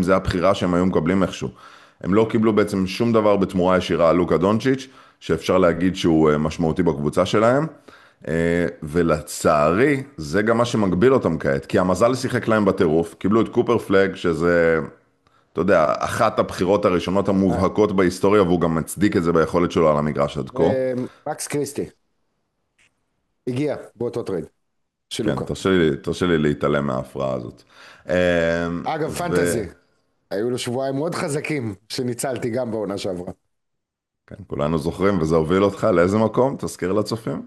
זה הבחירה שהם היו מקבלים איכשהו. הם לא קיבלו בעצם שום דבר בתמורה ישירה על לוקה דונצ'יץ', שאפשר להגיד שהוא משמעותי בקבוצה שלהם. ולצערי, זה גם מה שמגביל אותם כעת, כי המזל שיחק להם בטירוף, קיבלו את קופר פלג, שזה, אתה יודע, אחת הבחירות הראשונות המובהקות בהיסטוריה, והוא גם מצדיק את זה ביכולת שלו על המגרש עד כה. מקס קריסטי הגיע באותו טרייד של כן, לוקה. תרשה לי להתעלם מההפרעה הזאת. אגב, וכן, פנטזי, היו לו שבועיים מאוד חזקים שניצלתי גם בעונה שעברה. כולנו זוכרים, וזה הוביל אותך לאיזה מקום? תזכיר לצופים.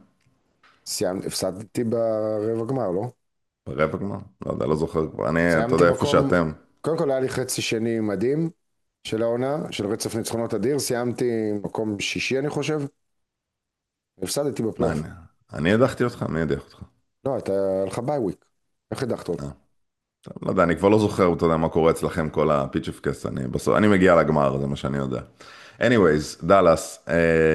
הפסדתי ברבע גמר, לא? ברבע גמר? לא יודע, לא זוכר כבר. אתה סיימתי יודע איפה מקום, שאתם. קודם כל היה לי חצי שני מדהים של העונה, של רצף ניצחונות אדיר, סיימתי מקום שישי אני חושב, הפסדתי בפלייאוף. אני הדחתי אותך? מי הדח אותך? לא, אתה, היה לך ביי וויק, איך הדחת אותי? אה, טוב, לא יודע, אני כבר לא זוכר, אתה יודע, מה קורה אצלכם, כל הפיץ' אוף קאסט, אני מגיע לגמר, זה מה שאני יודע. anyways, דאלאס,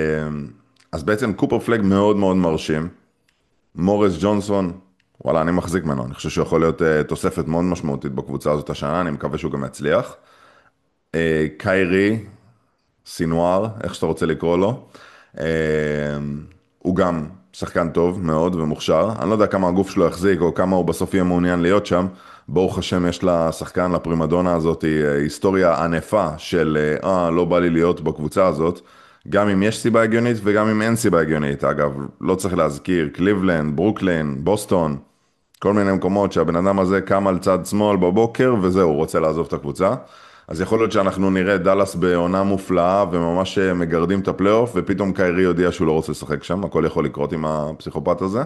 אז בעצם קופר פלג מאוד מאוד מרשים, מוריס ג'ונסון, וואלה, אני מחזיק ממנו, אני חושב שהוא יכול להיות תוספת מאוד משמעותית בקבוצה הזאת השנה, אני מקווה שהוא גם יצליח. קיירי, סינואר, איך שאתה רוצה לקרוא לו, אה, הוא גם שחקן טוב מאוד ומוכשר, אני לא יודע כמה הגוף שלו יחזיק או כמה הוא בסוף יהיה מעוניין להיות שם, ברוך השם יש לשחקן, לפרימדונה הזאת, היסטוריה ענפה של לא בא לי להיות בקבוצה הזאת, גם אם יש סיבה הגיונית וגם אם אין סיבה הגיונית, אגב, לא צריך להזכיר, קליבלנד, ברוקלין, בוסטון, כל מיני מקומות שהבן אדם הזה קם על צד שמאל בבוקר וזהו, הוא רוצה לעזוב את הקבוצה. אז יכול להיות שאנחנו נראה את דאלאס בעונה מופלאה וממש מגרדים את הפלייאוף, ופתאום קיירי יודיע שהוא לא רוצה לשחק שם, הכל יכול לקרות עם הפסיכופת הזה.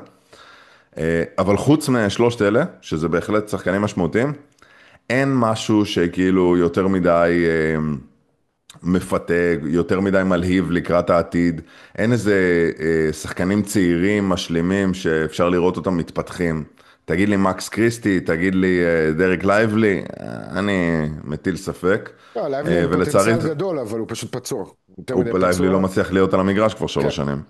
אבל חוץ משלושת אלה, שזה בהחלט שחקנים משמעותיים, אין משהו שכאילו יותר מדי מפתה, יותר מדי מלהיב לקראת העתיד, אין איזה שחקנים צעירים, משלימים, שאפשר לראות אותם מתפתחים. תגיד לי מקס קריסטי, תגיד לי דרק לייבלי, אני מטיל ספק. לא, לייבלי עם ולצערי, פוטנציאל גדול, אבל הוא פשוט פצוע, יותר מדי לייבלי לא פצוע. מצליח להיות על המגרש כבר כן. 3 שנים.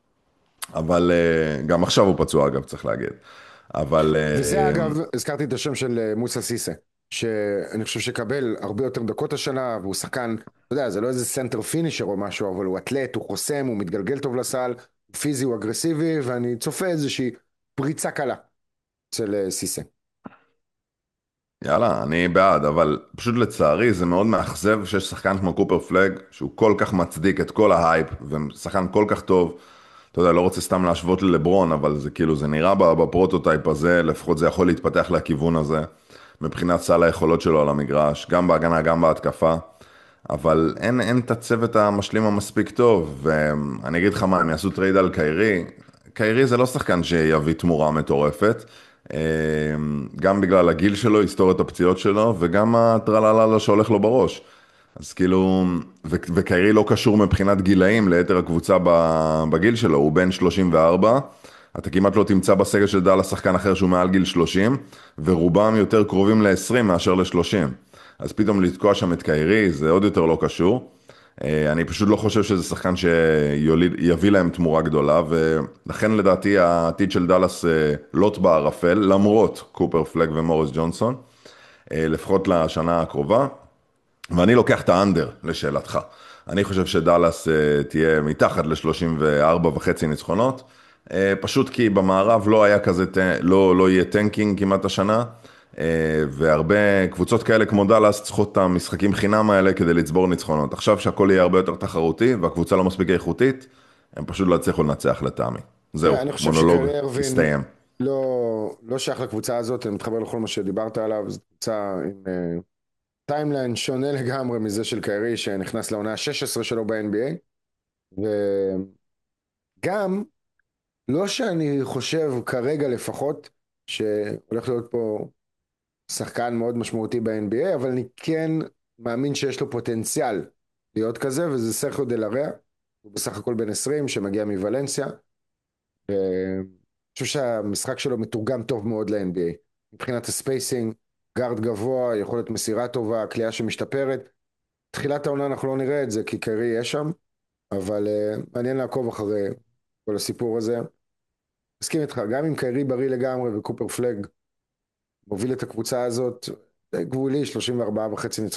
אבל גם עכשיו הוא פצוע אגב, צריך להגיד. אבל וזה אגב, הזכרתי את השם של מוסא סיסה, שאני חושב שקבל הרבה יותר דקות השנה, והוא שחקן, אתה יודע, זה לא איזה סנטר פינישר או משהו, אבל הוא אתלט, הוא חוסם, הוא מתגלגל טוב לסל, הוא פיזי, הוא אגרסיבי, ואני צופה איזושהי פריצה קלה של סיסה. יאללה, אני בעד, אבל פשוט לצערי זה מאוד מאכזב שיש שחקן כמו קופר פלג, שהוא כל כך מצדיק את כל ההייפ, ושחקן כל כך טוב, אתה יודע, לא רוצה סתם להשוות ללברון, אבל זה כאילו, זה נראה בפרוטוטייפ הזה, לפחות זה יכול להתפתח לכיוון הזה, מבחינת סל היכולות שלו על המגרש, גם בהגנה, גם בהתקפה, אבל אין את הצוות המשלים המספיק טוב, ואני אגיד לך מה, הם יעשו טרייד על קיירי, קיירי זה לא שחקן שיביא תמורה מטורפת, גם בגלל הגיל שלו, היסטוריית הפציעות שלו, וגם הטרללה שהולך לו בראש. אז כאילו, וקיירי לא קשור מבחינת גילאים ליתר הקבוצה בגיל שלו, הוא בן 34, אתה כמעט לא תמצא בסגל של דאלאס שחקן אחר שהוא מעל גיל 30, ורובם יותר קרובים ל-20 מאשר ל-30. אז פתאום לתקוע שם את קיירי, זה עוד יותר לא קשור. אני פשוט לא חושב שזה שחקן שיביא להם תמורה גדולה, ולכן לדעתי העתיד של דאלאס לוט בערפל, למרות קופר פלג ומוריס ג'ונסון, לפחות לשנה הקרובה. ואני לוקח את האנדר לשאלתך. אני חושב שדאלאס תהיה מתחת ל-34 וחצי ניצחונות, פשוט כי במערב לא היה כזה, לא יהיה טנקינג כמעט השנה, והרבה קבוצות כאלה כמו דאלאס צריכות את המשחקים חינם האלה כדי לצבור ניצחונות. עכשיו שהכל יהיה הרבה יותר תחרותי והקבוצה לא מספיק איכותית, הם פשוט לא יצליחו לנצח לטעמי. זהו, תראה, אני חושב מונולוג, שקרי ארווין הסתיים. לא שייך לקבוצה הזאת, אני מתחבר לכל מה שדיברת עליו, זו קבוצה עם טיימליין שונה לגמרי מזה של קיירי שנכנס לעונה ה-16 שלו ב-NBA, וגם לא שאני חושב כרגע לפחות שהולך להיות פה שחקן מאוד משמעותי ב-NBA, אבל אני כן מאמין שיש לו פוטנציאל להיות כזה, וזה סרחיו דלאריה, הוא בסך הכל בן 20 שמגיע מוולנסיה, ואני חושב שהמשחק שלו מתורגם טוב מאוד ל-NBA, מבחינת הספייסינג, גארד גבוה, יכולת מסירה טובה, קליעה שמשתפרת, תחילת העונה אנחנו לא נראה את זה כי קרי יהיה שם, אבל מעניין לעקוב אחרי כל הסיפור הזה. מסכים איתך, גם אם קיירי בריא לגמרי וקופר פלג מוביל את הקבוצה הזאת, די גבולי, 34 וחצי ניצחונות.